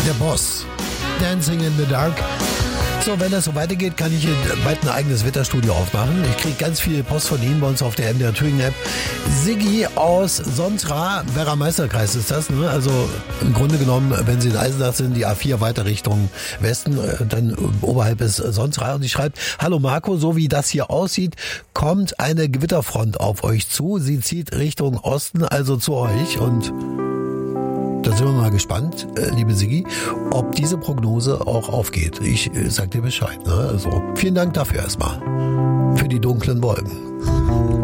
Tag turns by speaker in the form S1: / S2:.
S1: der Boss. Dancing in the Dark. So, wenn das so weitergeht, kann ich bald ein eigenes Wetterstudio aufmachen. Ich kriege ganz viel Post von Ihnen bei uns auf der MDR Thüringen App. Siggi aus Sontra, Werra Meisterkreis ist das, ne? Also im Grunde genommen, wenn Sie in Eisenach sind, die A4 weiter Richtung Westen, dann oberhalb ist Sontra. Und sie schreibt: Hallo Marco, so wie das hier aussieht, kommt eine Gewitterfront auf euch zu. Sie zieht Richtung Osten, also zu euch. Und da sind wir mal gespannt, liebe Siggi, ob diese Prognose auch aufgeht. Ich sag dir Bescheid. Ne? Also vielen Dank dafür erstmal. Für die dunklen Wolken.